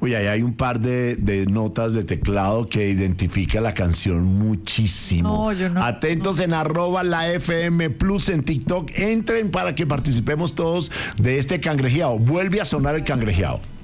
Uy, ahí hay un par de notas de teclado que identifica la canción muchísimo. No, yo no. Atentos en @la FM Plus en TikTok. Entren para que participemos todos de este cangrejeado. Vuelve a sonar el cangrejeado.